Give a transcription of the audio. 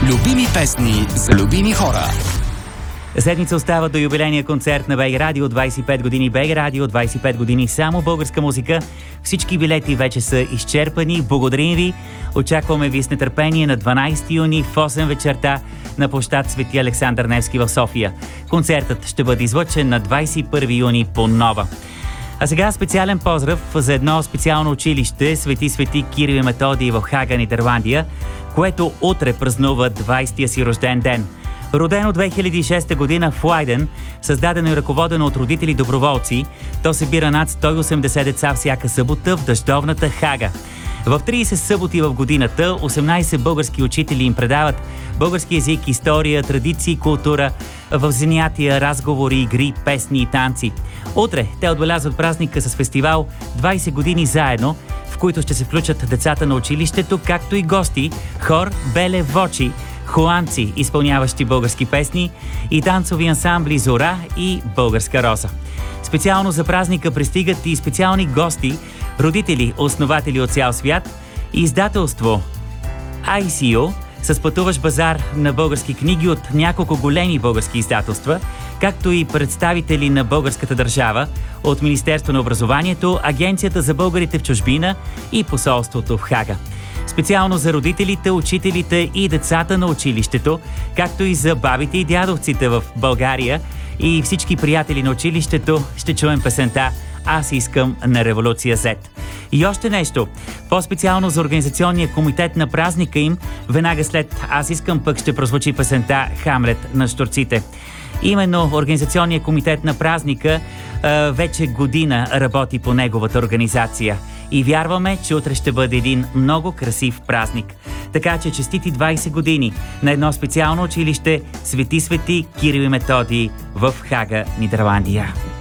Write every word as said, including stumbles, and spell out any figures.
Любими песни за любими хора. Седмица остава до юбилейния концерт на БГ Радио. двадесет и пет години БГ Радио, двадесет и пет години само българска музика. Всички билети вече са изчерпани. Благодарим ви. Очакваме ви с нетърпение на дванадесети юни в осем вечерта на площад Свети Александър Невски в София. Концертът ще бъде излъчен на двадесет и първи юни по Нова. А сега специален поздрав за едно специално училище Свети Свети Кирил и Методий в Хага, Нидерландия, което утре празнува двадесетия си рожден ден. Родено две хиляди и шеста година в Лайден, създадено и ръководено от родители доброволци, то събира над сто и осемдесет деца всяка събота в дъждовната Хага. В тридесет съботи в годината осемнадесет български учители им предават български език, история, традиции, култура, в занятия, разговори, игри, песни и танци. Утре те отбелязват празника с фестивал двадесет години заедно, в които ще се включат децата на училището, както и гости, хор Беле Вочи, холандци, изпълняващи български песни, и танцови ансамбли Зора и Българска роза. Специално за празника пристигат и специални гости, родители, основатели от цял свят, и издателство ай си ю с пътуващ базар на български книги от няколко големи български издателства, както и представители на българската държава от Министерство на образованието, Агенцията за българите в чужбина и посолството в Хага. Специално за родителите, учителите и децата на училището, както и за бабите и дядовците в България и всички приятели на училището, ще чуем песента "Аз искам" на Революция Z. И още нещо, по-специално за организационния комитет на празника им, веднага след "Аз искам" пък ще прозвучи песента "Хамлет" на Щурците. Именно Организационния комитет на празника а, вече година работи по неговата организация. И вярваме, че утре ще бъде един много красив празник. Така че честити двадесет години на едно специално училище Свети Свети Кирил и Методий в Хага, Нидерландия.